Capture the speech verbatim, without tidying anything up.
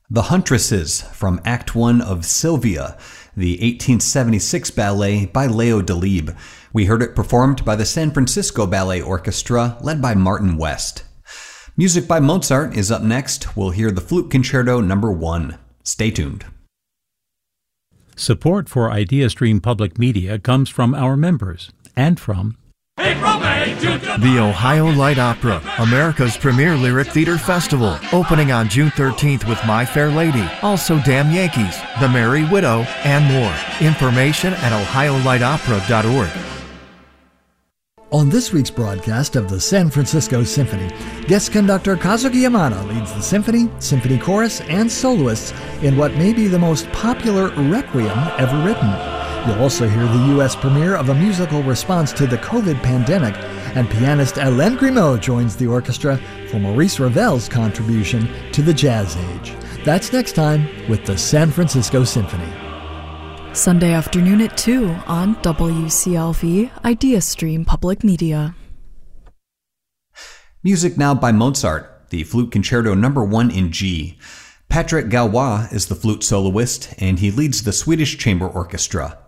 The Huntresses from Act One of Sylvia, the eighteen seventy-six ballet by Leo Delibes. We heard it performed by the San Francisco Ballet Orchestra, led by Martin West. Music by Mozart is up next. We'll hear the Flute Concerto number one. Stay tuned. Support for IdeaStream Public Media comes from our members and from the Ohio Light Opera, America's premier lyric theater festival, opening on June thirteenth with My Fair Lady, also Damn Yankees, The Merry Widow, and more. Information at ohio light opera dot org. On this week's broadcast of the San Francisco Symphony, guest conductor Kazuki Yamada leads the symphony, symphony chorus, and soloists in what may be the most popular requiem ever written. You'll also hear the U S premiere of a musical response to the COVID pandemic, and pianist Hélène Grimaud joins the orchestra for Maurice Ravel's contribution to the jazz age. That's next time with the San Francisco Symphony. Sunday afternoon at two on W C L V IdeaStream Public Media. Music now by Mozart, the Flute Concerto number one in G. Patrick Galois is the flute soloist, and he leads the Swedish Chamber Orchestra.